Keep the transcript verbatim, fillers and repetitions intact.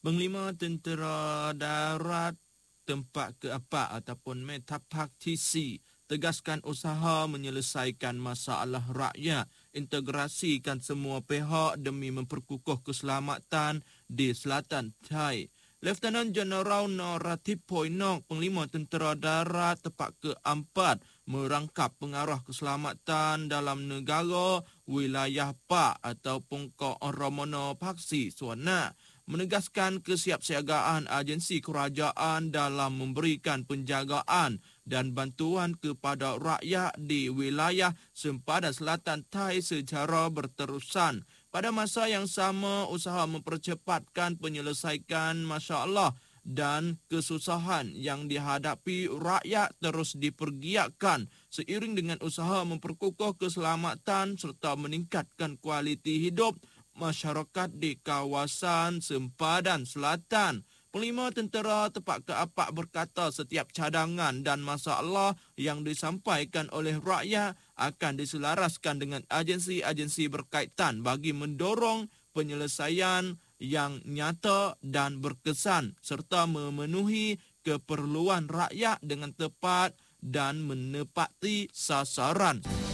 Panglima Tentera Darat tempat keempat ataupun Metapak T C tegaskan usaha menyelesaikan masalah rakyat, integrasikan semua pihak demi memperkukuh keselamatan di selatan Thai. Lieutenant General Norathip Poinok, Panglima Tentera Darat tempat keempat, merangkap pengarah keselamatan dalam negara wilayah Pak ataupun Ko Romono Paksi Suana, menegaskan kesiapsiagaan agensi kerajaan dalam memberikan penjagaan dan bantuan kepada rakyat di wilayah sempadan selatan Thai secara berterusan. Pada masa yang sama, usaha mempercepatkan penyelesaian masalah dan kesusahan yang dihadapi rakyat terus dipergiatkan seiring dengan usaha memperkukuh keselamatan serta meningkatkan kualiti hidup masyarakat di kawasan sempadan selatan. Panglima Tentera tempat keempat berkata setiap cadangan dan masalah yang disampaikan oleh rakyat akan diselaraskan dengan agensi-agensi berkaitan bagi mendorong penyelesaian yang nyata dan berkesan serta memenuhi keperluan rakyat dengan tepat dan menepati sasaran.